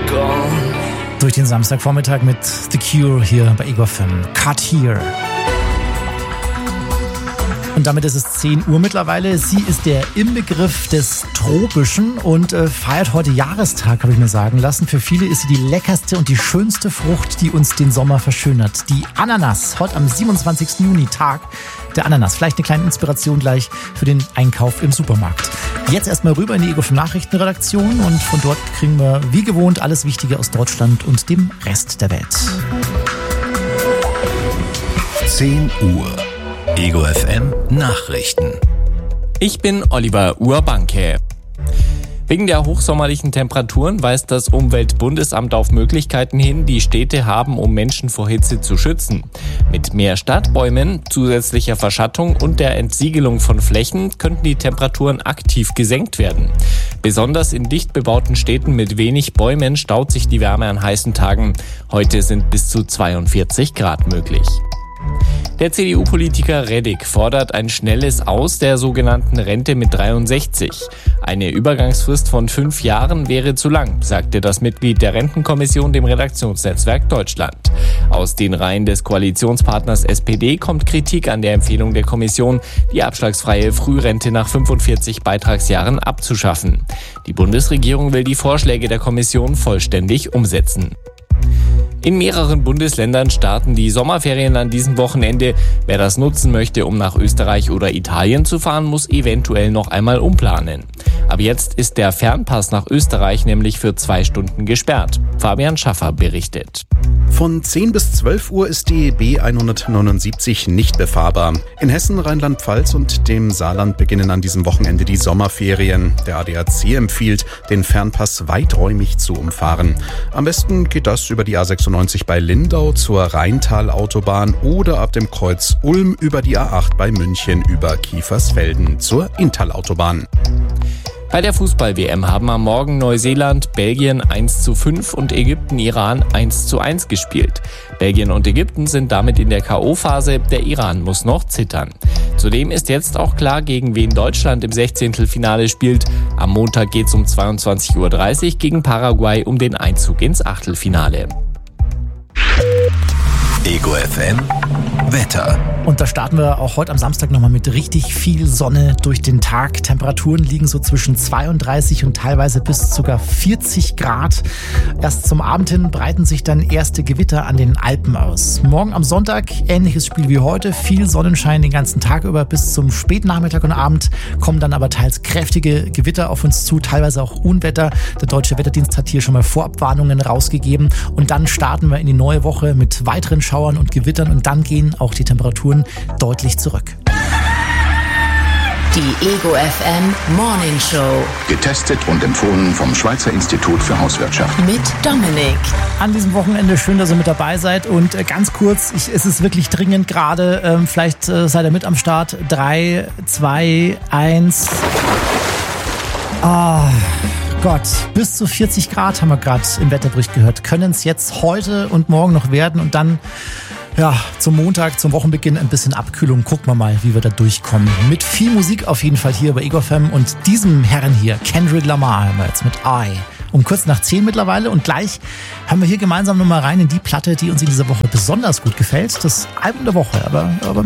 gone. Durch den Samstagvormittag mit The Cure hier bei Ego FM. Cut Here. Und damit ist es 10 Uhr mittlerweile. Sie ist der Inbegriff des Tropischen und feiert heute Jahrestag, habe ich mir sagen lassen. Für viele ist sie die leckerste und die schönste Frucht, die uns den Sommer verschönert. Die Ananas, heute am 27. Juni, Tag der Ananas. Vielleicht eine kleine Inspiration gleich für den Einkauf im Supermarkt. Jetzt erstmal rüber in die Ego FM Nachrichtenredaktion und von dort kriegen wir wie gewohnt alles Wichtige aus Deutschland und dem Rest der Welt. 10 Uhr. Ego FM Nachrichten. Ich bin Oliver Urbanke. Wegen der hochsommerlichen Temperaturen weist das Umweltbundesamt auf Möglichkeiten hin, die Städte haben, um Menschen vor Hitze zu schützen. Mit mehr Stadtbäumen, zusätzlicher Verschattung und der Entsiegelung von Flächen könnten die Temperaturen aktiv gesenkt werden. Besonders in dicht bebauten Städten mit wenig Bäumen staut sich die Wärme an heißen Tagen. Heute sind bis zu 42 Grad möglich. Der CDU-Politiker Reddick fordert ein schnelles Aus der sogenannten Rente mit 63. Eine Übergangsfrist von 5 Jahren wäre zu lang, sagte das Mitglied der Rentenkommission dem Redaktionsnetzwerk Deutschland. Aus den Reihen des Koalitionspartners SPD kommt Kritik an der Empfehlung der Kommission, die abschlagsfreie Frührente nach 45 Beitragsjahren abzuschaffen. Die Bundesregierung will die Vorschläge der Kommission vollständig umsetzen. In mehreren Bundesländern starten die Sommerferien an diesem Wochenende. Wer das nutzen möchte, um nach Österreich oder Italien zu fahren, muss eventuell noch einmal umplanen. Ab jetzt ist der Fernpass nach Österreich nämlich für 2 Stunden gesperrt. Fabian Schaffer berichtet. Von 10 bis 12 Uhr ist die B179 nicht befahrbar. In Hessen, Rheinland-Pfalz und dem Saarland beginnen an diesem Wochenende die Sommerferien. Der ADAC empfiehlt, den Fernpass weiträumig zu umfahren. Am besten geht das über die A96 bei Lindau zur Rheintal-Autobahn oder ab dem Kreuz Ulm über die A8 bei München über Kiefersfelden zur Inntal-Autobahn. Bei der Fußball-WM haben am Morgen Neuseeland, Belgien 1:5 und Ägypten, Iran 1:1 gespielt. Belgien und Ägypten sind damit in der K.O.-Phase, der Iran muss noch zittern. Zudem ist jetzt auch klar, gegen wen Deutschland im 16. Finale spielt. Am Montag geht's um 22:30 Uhr gegen Paraguay um den Einzug ins Achtelfinale. Ego FM Wetter. Und da starten wir auch heute am Samstag nochmal mit richtig viel Sonne durch den Tag. Temperaturen liegen so zwischen 32 und teilweise bis sogar 40 Grad. Erst zum Abend hin breiten sich dann erste Gewitter an den Alpen aus. Morgen am Sonntag ähnliches Spiel wie heute. Viel Sonnenschein den ganzen Tag über. Bis zum Spätnachmittag und Abend kommen dann aber teils kräftige Gewitter auf uns zu, teilweise auch Unwetter. Der Deutsche Wetterdienst hat hier schon mal Vorabwarnungen rausgegeben. Und dann starten wir in die neue Woche mit weiteren Schauern und Gewittern und dann gehen auch die Temperaturen deutlich zurück. Die Ego FM Morning Show. Getestet und empfohlen vom Schweizer Institut für Hauswirtschaft. Mit Dominik. An diesem Wochenende schön, dass ihr mit dabei seid. Und ganz kurz, es ist wirklich dringend gerade. Vielleicht seid ihr mit am Start. 3, 2, 1. Gott, bis zu 40 Grad haben wir gerade im Wetterbericht gehört. Können es jetzt heute und morgen noch werden und dann zum Montag, zum Wochenbeginn ein bisschen Abkühlung. Gucken wir mal, wie wir da durchkommen. Mit viel Musik auf jeden Fall hier bei Ego FM und diesem Herren hier, Kendrick Lamar, haben wir jetzt mit I. Um kurz nach 10 mittlerweile und gleich hören wir hier gemeinsam nochmal rein in die Platte, die uns in dieser Woche besonders gut gefällt. Das Album der Woche, aber